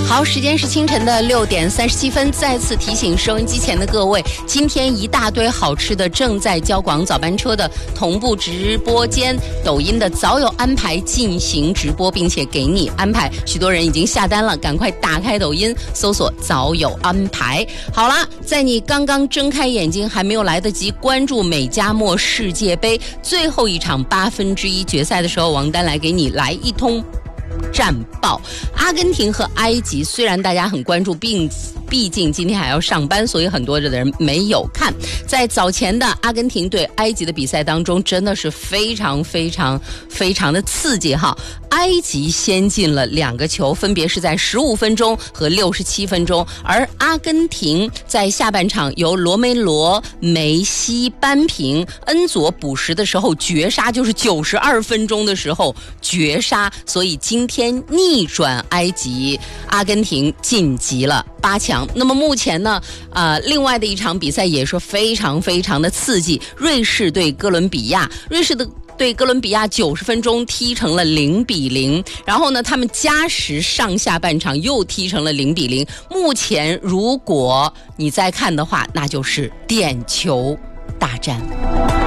好，时间是清晨的6点37分，再次提醒收音机前的各位，今天一大堆好吃的正在交广早班车的同步直播间，抖音的早有安排进行直播，并且给你安排，许多人已经下单了，赶快打开抖音搜索早有安排。好啦，在你刚刚睁开眼睛还没有来得及关注美加墨世界杯最后一场1/8决赛的时候，王丹来给你来一通战报。阿根廷和埃及虽然大家很关注，毕竟今天还要上班，所以很多的人没有看。在早前的阿根廷对埃及的比赛当中，真的是非常的刺激哈。埃及先进了2个球，分别是在15分钟和67分钟，而阿根廷在下半场由罗梅罗、梅西扳平，恩佐补时的时候绝杀，就是92分钟的时候绝杀，所以今天逆转埃及，阿根廷晋级了8强。那么目前呢，另外的一场比赛也是非常的刺激，瑞士对哥伦比亚，瑞士的对哥伦比亚90分钟踢成了0-0，然后呢，他们加时上下半场又踢成了0-0。目前如果你再看的话，那就是点球大战。